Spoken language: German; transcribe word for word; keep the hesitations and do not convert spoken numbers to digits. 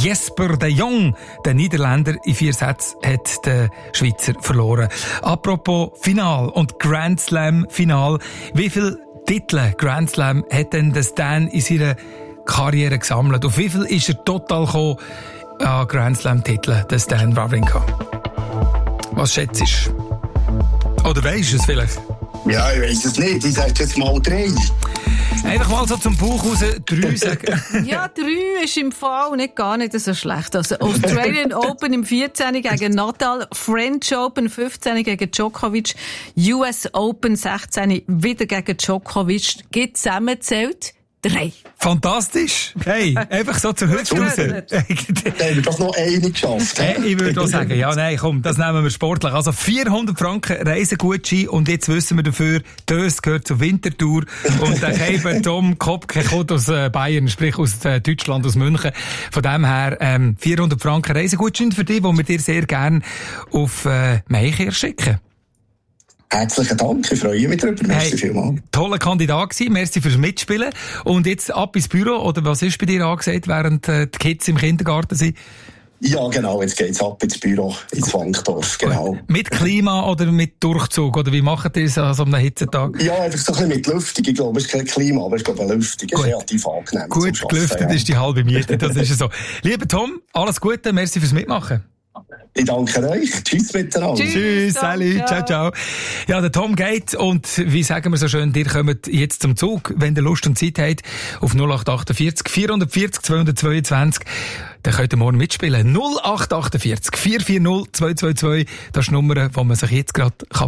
Jesper de Jong. Der Niederländer in vier Sätzen hat der Schweizer verloren. Apropos Final und Grand Slam Final. Wie viele Titel Grand Slam hat denn der Stan in seiner Karriere gesammelt? Auf wie viel ist er total gekommen an Grand Slam Titeln, der Stan Wawrinka? Was schätzt du? Oder weisst du es vielleicht? Ja, ich weiss es nicht. Ich sage jetzt mal drei. Einfach mal so zum Bauch raus, drei sagen. Ja, drei ist im Fall nicht gar nicht so schlecht. Also Australian Open im vierzehn gegen Nadal, French Open fünfzehn gegen Djokovic, U S Open sechzehn wieder gegen Djokovic. Geht zusammenzählt drei. Fantastisch. Hey, einfach so zur Hüfte raus. Da haben wir doch noch eine geschafft. Hey, ich würde auch sagen, ja, nein, komm, das nehmen wir sportlich. Also vierhundert Franken Reisegutschein und jetzt wissen wir dafür, das gehört zur Wintertour und der Keiber Tom Kopke kommt aus Bayern, sprich aus Deutschland, aus München. Von dem her ähm, vierhundert Franken Reisegutschein für dich, die wir dir sehr gerne auf äh, Meicher schicken. Herzlichen Dank, ich freue mich darüber. Merci hey, vielmals. Toller Kandidat gewesen, merci fürs Mitspielen. Und jetzt ab ins Büro, oder was ist bei dir angesagt, während äh, die Kids im Kindergarten sind? Ja, genau, jetzt geht's ab ins Büro, ins Wankdorf, genau. Mit Klima oder mit Durchzug, oder wie macht ihr das an so einem Hitzetag? Ja, einfach so ein bisschen mit Lüftung, ich glaube, es ist kein Klima, aber ich glaube, eine Lüftung ist relativ angenehm. Gut gelüftet ja. Ist die halbe Miete, das ist so. Lieber Tom, alles Gute, merci fürs Mitmachen. Ich danke euch. Tschüss miteinander. Tschüss, Tschüss Sally. Ciao, ciao. Ja, der Tom geht und wie sagen wir so schön, ihr kommt jetzt zum Zug, wenn ihr Lust und Zeit habt, auf null acht achtundvierzig vierhundertvierzig zweihundertzweiundzwanzig. Dann könnt ihr morgen mitspielen. null acht achtundvierzig vier vier null zwei zwei zwei. Das ist die Nummer, die man sich jetzt gerade